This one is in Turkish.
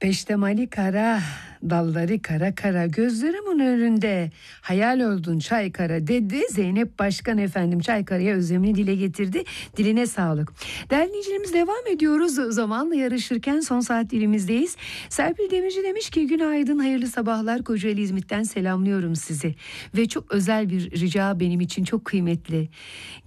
Peştemali kara, dalları kara kara, gözlerimin önünde hayal oldun Çaykara dedi. Zeynep Başkan efendim Çaykara'ya özlemini dile getirdi. Diline sağlık. Değerli dinleyicilerimiz, devam ediyoruz. Zamanla yarışırken son saat dilimizdeyiz. Serpil Demirci demiş ki günaydın, hayırlı sabahlar, Kocaeli İzmit'ten selamlıyorum sizi. Ve çok özel bir rica benim için çok kıymetli.